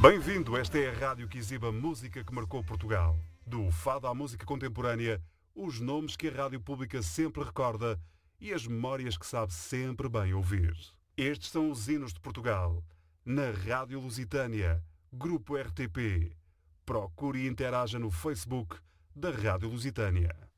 Bem-vindo, esta é a rádio que exibe a música que marcou Portugal. Do fado à música contemporânea, os nomes que a rádio pública sempre recorda e as memórias que sabe sempre bem ouvir. Estes são os hinos de Portugal, na Rádio Lusitânia, Grupo RTP. Procure e interaja no Facebook da Rádio Lusitânia.